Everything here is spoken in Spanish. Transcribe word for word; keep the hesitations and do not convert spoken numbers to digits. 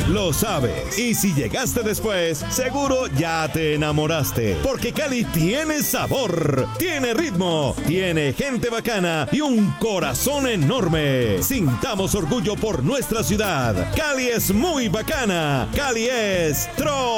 lo sabes. Y si llegaste después, seguro ya te enamoraste. Porque Cali tiene sabor, tiene ritmo, tiene gente bacana y un corazón enorme. Sintamos orgullo por nuestra ciudad. Cali es muy bacana. Cali es Tro.